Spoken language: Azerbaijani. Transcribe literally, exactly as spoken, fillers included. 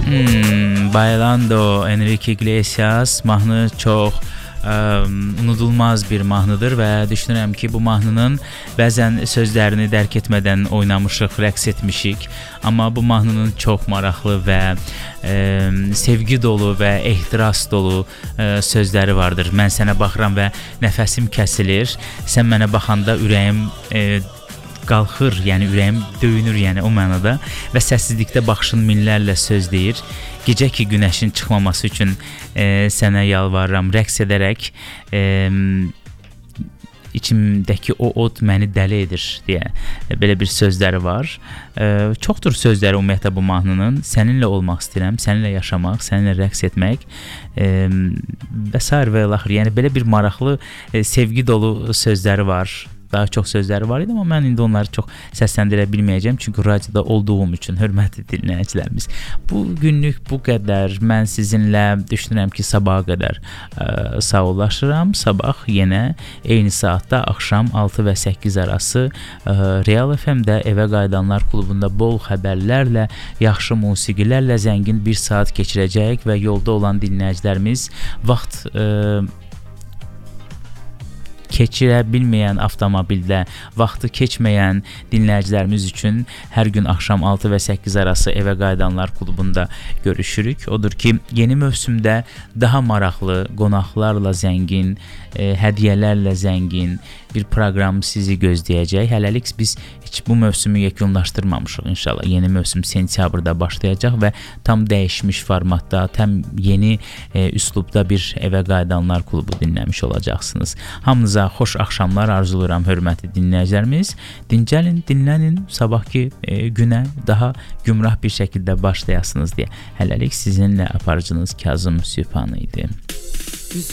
Hmm, Bailando, Enrique Iglesias mahnı çox ə, unudulmaz bir mahnıdır və düşünürəm ki, bu mahnının bəzən sözlərini dərk etmədən oynamışıq, rəqs etmişik. Amma bu mahnının çox maraqlı və ə, sevgi dolu və ehtiras dolu ə, sözləri vardır. Mən sənə baxıram və nəfəsim kəsilir. Sən mənə baxanda ürəyim ə, qalxır, yəni ürəyim döyünür, yəni o mənada və səssizlikdə baxışın minlərlə söz deyir. Gecə ki günəşin çıxmaması üçün e, sənə yalvarıram, rəqs edərək e, içimdəki o od məni dəli edir deyə e, belə bir sözləri var. E, çoxdur sözləri ümumiyyətlə bu mahnının. Səninlə olmaq istəyirəm, səninlə yaşamaq, səninlə rəqs etmək e, və sair və ilaxır. Yəni belə bir maraqlı e, sevgi dolu sözləri var. Daha çox sözləri var idi, amma mən indi onları çox səsləndirə bilməyəcəm, çünki radioda olduğum üçün, hörmətli dinləyicilərimiz. Bu günlük bu qədər. Mən sizinlə düşünürəm ki, sabaha qədər ə, sağollaşıram. Sabah yenə eyni saatda axşam altı və səkkiz arası ə, Real F M-də Evə Qayıdanlar klubunda bol xəbərlərlə, yaxşı musiqilərlə zəngin bir saat keçirəcəyik və yolda olan dinləyicilərimiz vaxt ə, keçirə bilməyən avtomobildə, vaxtı keçməyən dinləyicilərimiz üçün hər gün axşam altı və səkkiz arası Evə Qayıdanlar klubunda görüşürük. Odur ki, yeni mövsümdə daha maraqlı, qonaqlarla zəngin, e, hədiyyələrlə zəngin bir proqram sizi gözləyəcək. Hələlik biz heç bu mövsümü yekunlaşdırmamışıq inşallah. Yeni mövsüm sentyabrda başlayacaq və tam dəyişmiş formatda, tam yeni e, üslubda bir Evə Qayıdanlar klubu dinləmiş olacaqsınız. Hamınıza xoş axşamlar arzulayıram, hörmətli dinləyicilərimiz. Dincəlin, dinlənin, sabahki e, günə daha gümrah bir şəkildə başlayasınız deyə. Hələlik sizinlə aparıcınız Kazım Sübhan idi.